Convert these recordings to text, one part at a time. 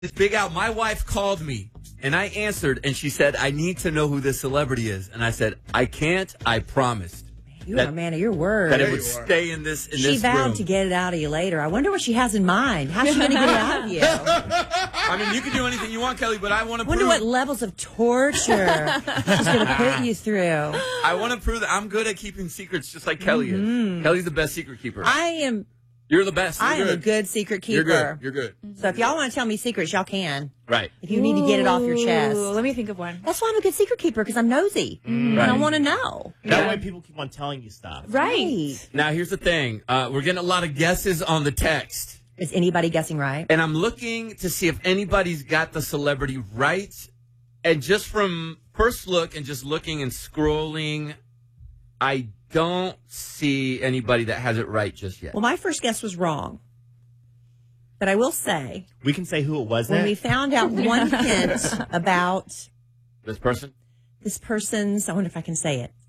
Big Al, my wife called me, and I answered, and she said, I need to know who this celebrity is. And I said, I can't, I promised. You are a man of your word. That it would stay in this room. She vowed to get it out of you later. I wonder what she has in mind. How's she going to get it out of you? I mean, you can do anything you want, Kelly, but I want to wonder what levels of torture she's going to put you through. I want to prove that I'm good at keeping secrets just like Kelly is. Kelly's the best secret keeper. You're the best. I am a good secret keeper. You're good. So if y'all want to tell me secrets, y'all can. Right. If you need to get it off your chest. Let me think of one. That's why I'm a good secret keeper, because I'm nosy. And I want to know. That way people keep on telling you stuff. Right. Now, here's the thing. We're getting a lot of guesses on the text. Is anybody guessing right? And I'm looking to see if anybody's got the celebrity right. And just from first look and just looking and scrolling, I don't see anybody that has it right just yet. Well, my first guess was wrong. But I will say... We can say who it was when we found out one hint about... This person? This person's... I wonder if I can say it.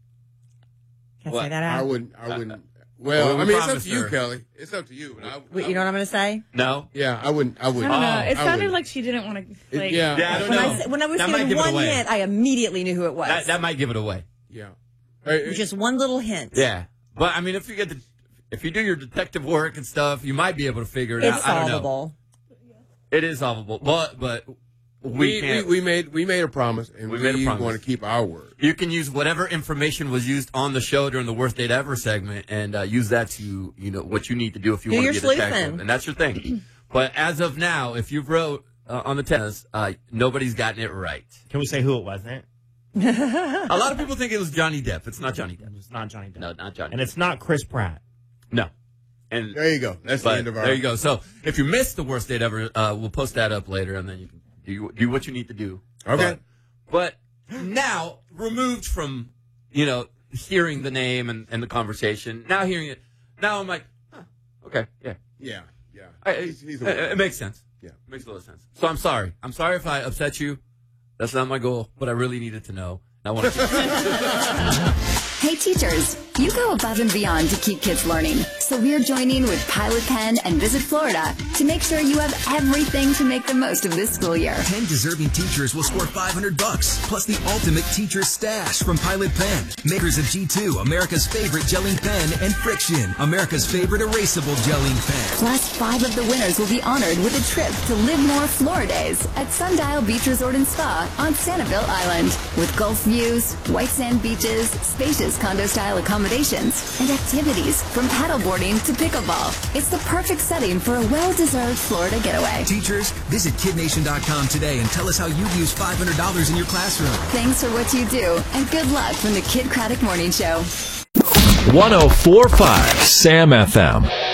Can I say that out? I wouldn't. Well, I mean, it's up to you, Kelly. It's up to you. You know what I'm going to say? No. Yeah, I wouldn't. I don't know. It sounded like she didn't want to... Like, I don't know. When I was given one hint, I immediately knew who it was. That might give it away. Yeah. Just one little hint. Yeah. But, I mean, if you do your detective work and stuff, you might be able to figure it out. It's solvable. It is solvable. But we made a promise, and we want to keep our word. You can use whatever information was used on the show during the Worst Date Ever segment and use that to, what you need to do if you want to get a detective. And that's your thing. But as of now, if you wrote on the test, nobody's gotten it right. Can we say who it wasn't? A lot of people think it was Johnny Depp. It's not Johnny Depp. It's not Johnny Depp. No, not Johnny. And it's not Chris Pratt. No. And there you go. That's the end of our. There you go. So if you missed the Worst Date Ever, we'll post that up later, and then you can do what you need to do. Okay. But now, removed from hearing the name and the conversation, now hearing it, now I'm like, okay, yeah. It makes sense. Yeah, it makes a lot of sense. So I'm sorry. I'm sorry if I upset you. That's not my goal, but I really needed to know. I want to. Hey teachers, you go above and beyond to keep kids learning. So we're joining with Pilot Pen and Visit Florida to make sure you have everything to make the most of this school year. 10 deserving teachers will score $500, plus the ultimate teacher stash from Pilot Pen. Makers of G2, America's favorite gelling pen, and Friction, America's favorite erasable gelling pen. Plus, 5 of the winners will be honored with a trip to Live More Florida Days at Sundial Beach Resort and Spa on Sanibel Island. With Gulf views, white sand beaches, spacious condo-style accommodations, and activities from paddleboarding to pickleball. It's the perfect setting for a well-deserved Florida getaway. Teachers, visit KidNation.com today and tell us how you've used $500 in your classroom. Thanks for what you do, and good luck from the Kid Craddock Morning Show. 104.5 Sam FM.